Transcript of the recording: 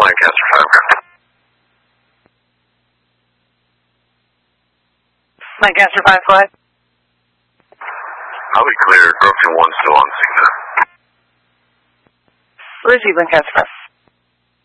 Lancaster 5, go ahead. Lancaster 5, go ahead. I'll be clear. Broken 1 still on scene. Lizzie, Lancaster 5.